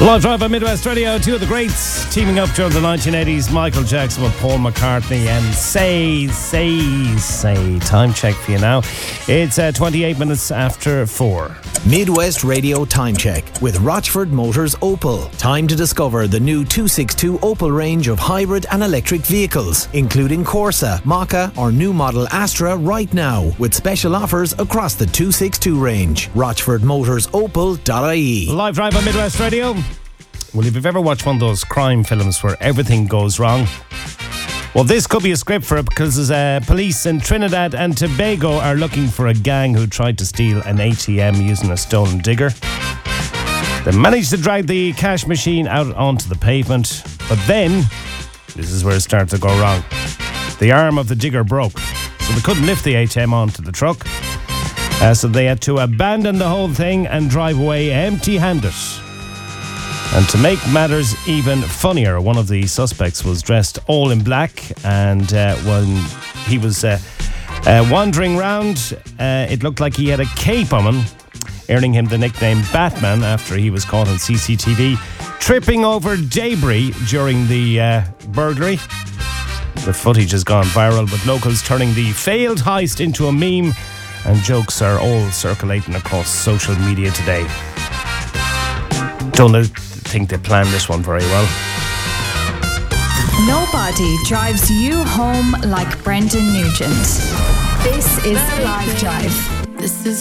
Live drive on Midwest Radio, two of the greats teaming up during the 1980s, Michael Jackson with Paul McCartney, and say, time check for you now. It's 28 minutes after 4. Midwest Radio Time Check with Rochford Motors Opel. Time to discover the new 262 Opel range of hybrid and electric vehicles, including Corsa, Maka or new model Astra right now, with special offers across the 262 range. RochfordMotorsOpel.ie. Live drive on Midwest Radio. Well, if you've ever watched one of those crime films where everything goes wrong, well, this could be a script for it, because police in Trinidad and Tobago are looking for a gang who tried to steal an ATM using a stolen digger. They managed to drag the cash machine out onto the pavement, but then, this is where it started to go wrong. The arm of the digger broke, so they couldn't lift the ATM onto the truck. So they had to abandon the whole thing and drive away empty-handed. And to make matters even funnier, one of the suspects was dressed all in black, and when he was wandering round, it looked like he had a cape on him, earning him the nickname Batman after he was caught on CCTV tripping over debris during the burglary. The footage has gone viral, with locals turning the failed heist into a meme, and jokes are all circulating across social media today. Don't think they planned this one very well. Nobody drives you home like Brendan Nugent. This is Live Drive. This is